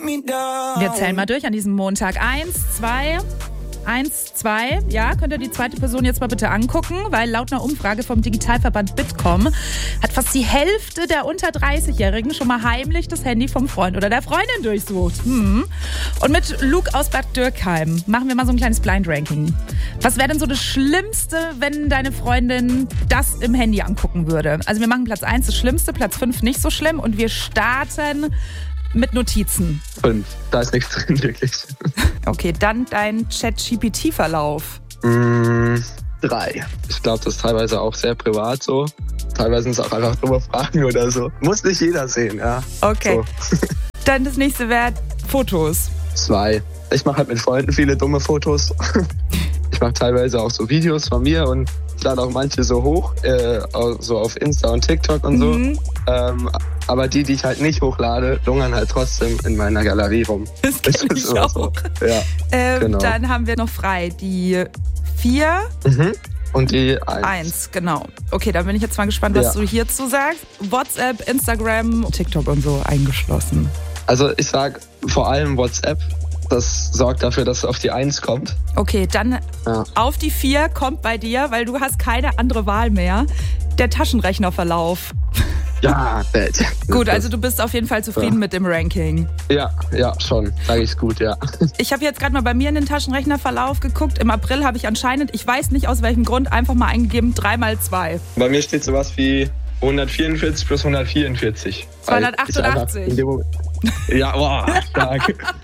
Wir zählen mal durch an diesem Montag. 1, 2... 1, 2, ja, könnt ihr die zweite Person jetzt mal bitte angucken, weil laut einer Umfrage vom Digitalverband Bitkom hat fast die Hälfte der unter 30-Jährigen schon mal heimlich das Handy vom Freund oder der Freundin durchsucht. Und mit Luke aus Bad Dürkheim machen wir mal so ein kleines Blind-Ranking. Was wäre denn so das Schlimmste, wenn deine Freundin das im Handy angucken würde? Also wir machen Platz 1 das Schlimmste, Platz 5 nicht so schlimm und wir starten mit Notizen. 5. Da ist nichts drin, wirklich. Okay, dann dein ChatGPT-Verlauf. 3. Ich glaube, das ist teilweise auch sehr privat so. Teilweise sind es auch einfach dumme Fragen oder so. Muss nicht jeder sehen, ja. Okay. So. Dann das nächste wäre Fotos. 2. Ich mache halt mit Freunden viele dumme Fotos. Ich mache teilweise auch so Videos von mir und ich lade auch manche so hoch, so auf Insta und TikTok und so. Aber die ich halt nicht hochlade, lungern halt trotzdem in meiner Galerie rum. Das kenn ich auch. So. Ja, genau. Dann haben wir noch frei die 4. Und die 1, genau. Okay, dann bin ich jetzt mal gespannt, was du hierzu sagst. WhatsApp, Instagram, TikTok und so eingeschlossen. Also ich sag vor allem WhatsApp. Das sorgt dafür, dass es auf die 1 kommt. Okay, dann auf die 4 kommt bei dir, weil du hast keine andere Wahl mehr, der Taschenrechnerverlauf. Ja, gut, also du bist auf jeden Fall zufrieden mit dem Ranking. Ja, schon. Sage ich gut, ja. Ich habe jetzt gerade mal bei mir in den Taschenrechnerverlauf geguckt. Im April habe ich anscheinend, ich weiß nicht aus welchem Grund, einfach mal eingegeben 3x2. Bei mir steht sowas wie 144 plus 144. 288. Ja, boah, stark.